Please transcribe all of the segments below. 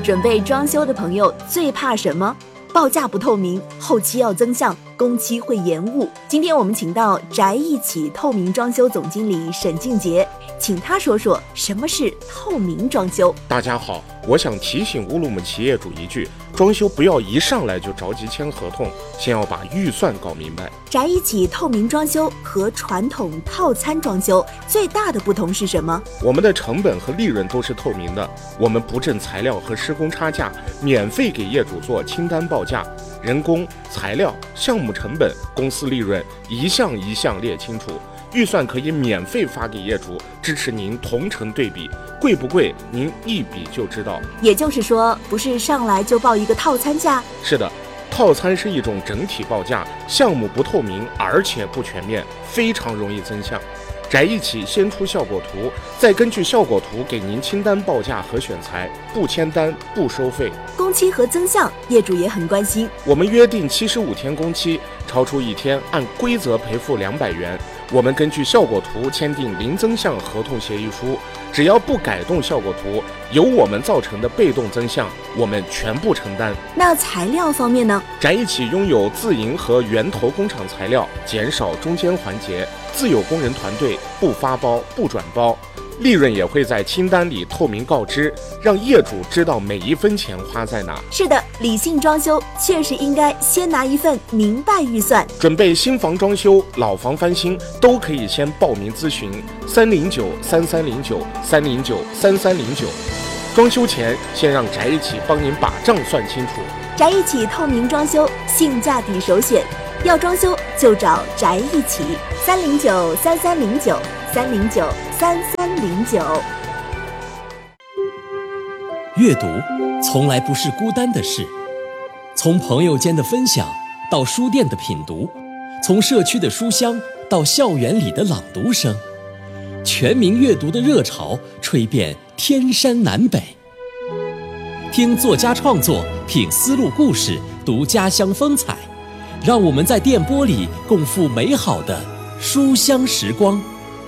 准备装修的朋友最怕什么？报价不透明，后期要增项，工期会延误。今天我们请到宅一起透明装修总经理沈静杰，请他说说什么是透明装修。 大家好，我想提醒乌鲁木齐业主一句，装修不要一上来就着急签合同，先要把预算搞明白。 宅一起透明装修和传统套餐装修最大的不同是什么？ 我们的成本和利润都是透明的，我们不挣材料和施工差价，免费给业主做清单报价，人工、材料、项目成本、公司利润一项一项列清楚，预算可以免费发给业主，支持您同城对比，贵不贵您一比就知道。 也就是说，不是上来就报一个套餐价？ 是的，套餐是一种整体报价，项目不透明，而且不全面，非常容易增项。宅一起先出效果图，再根据效果图给您清单报价和选材，不签单不收费。 工期和增项，业主也很关心。 我们约定75天工期，超出1天按规则赔付200元。我们根据效果图签订零增项合同协议书，只要不改动效果图，由我们造成的被动增项，我们全部承担。 那材料方面呢？ 宅一起拥有自营和源头工厂材料，减少中间环节，自有工人团队，不发包不转包，利润也会在清单里透明告知，让业主知道每一分钱花在哪。 是的，理性装修确实应该先拿一份明白预算。 准备新房装修、老房翻新，都可以先报名咨询309-3309-309-3309。装修前先让宅一起帮您把账算清楚。 宅一起透明装修，性价比首选，要装修就找宅一起，309-3309-309-3309。 阅读从来不是孤单的事，从朋友间的分享到书店的品读，从社区的书香到校园里的朗读声，全民阅读的热潮吹遍天山南北。听作家创作，品丝路故事，读家乡风采，让我们在电波里共赴美好的书香时光。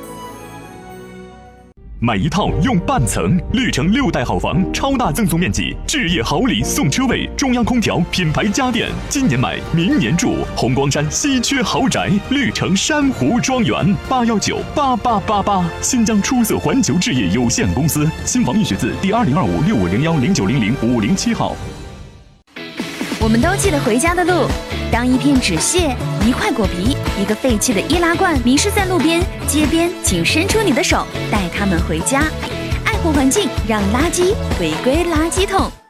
买一套用半层，绿城6代好房，超大赠送面积，置业好礼送车位，中央空调，品牌家电，今年买明年住，红光山稀缺豪宅，绿城珊瑚庄园，8198888，新疆出色环球置业有限公司，新房预选字第202565010900-507号。 我们都记得回家的路，当一片纸屑，一块果皮，一个废弃的易拉罐迷失在路边、街边，请伸出你的手，带他们回家。爱护环境，让垃圾回归垃圾桶。